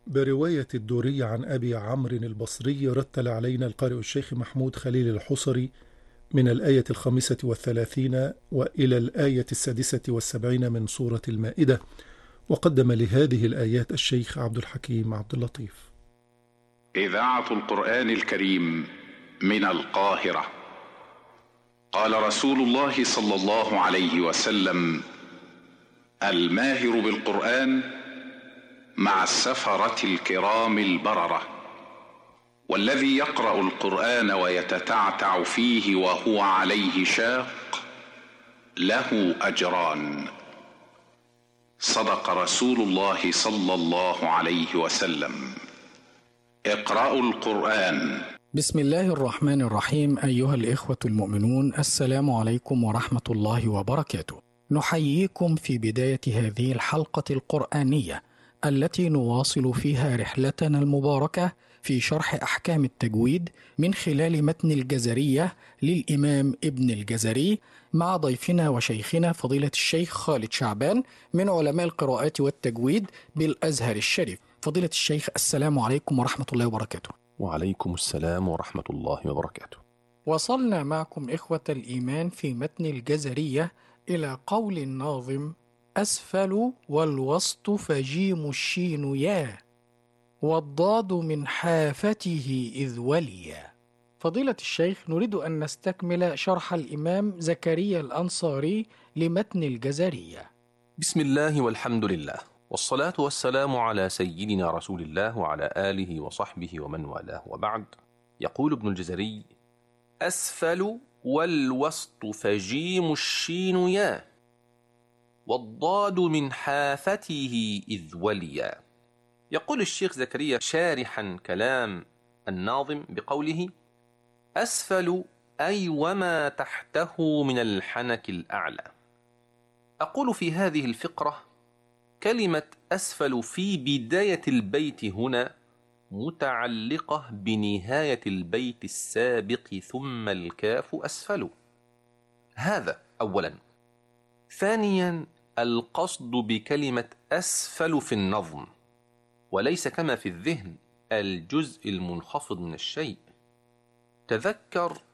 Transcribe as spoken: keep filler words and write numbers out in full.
برواية الدوري عن أبي عمرو البصري رتل علينا القارئ الشيخ محمود خليل الحصري من الآية الخامسة والثلاثين وإلى الآية السادسة والسبعين من سورة المائدة، وقدم لهذه الآيات الشيخ عبد الحكيم عبد اللطيف. إذاعة القرآن الكريم من القاهرة. قال رسول الله صلى الله عليه وسلم: الماهر بالقرآن مع السفرة الكرام البررة، والذي يقرأ القرآن ويتتعتع فيه وهو عليه شاق له أجران. صدق رسول الله صلى الله عليه وسلم. اقرأوا القرآن. بسم الله الرحمن الرحيم. أيها الإخوة المؤمنون، السلام عليكم ورحمة الله وبركاته. نحييكم في بداية هذه الحلقة القرآنية التي نواصل فيها رحلتنا المباركة في شرح أحكام التجويد من خلال متن الجزرية للإمام ابن الجزري، مع ضيفنا وشيخنا فضيلة الشيخ خالد شعبان من علماء القراءات والتجويد بالأزهر الشريف. فضيلة الشيخ، السلام عليكم ورحمة الله وبركاته. وعليكم السلام ورحمة الله وبركاته. وصلنا معكم إخوة الإيمان في متن الجزرية إلى قول الناظم: أسفل والوسط فجيم الشين يا، والضاد من حافته إذ وليا. فضيلة الشيخ، نريد أن نستكمل شرح الإمام زكريا الأنصاري لمتن الجزرية. بسم الله والحمد لله، والصلاة والسلام على سيدنا رسول الله وعلى آله وصحبه ومن والاه، وبعد. يقول ابن الجزري: أسفل والوسط فجيم الشين يا، والضاد من حافته إذ وليا. يقول الشيخ زكريا شارحا كلام الناظم بقوله: أسفل أي وما تحته من الحنك الأعلى. أقول في هذه الفقرة: كلمة أسفل في بداية البيت هنا متعلقة بنهاية البيت السابق ثم الكاف أسفل. هذا أولا. ثانيا، القصد بكلمة أسفل في النظم، وليس كما في الذهن الجزء المنخفض من الشيء. تذكر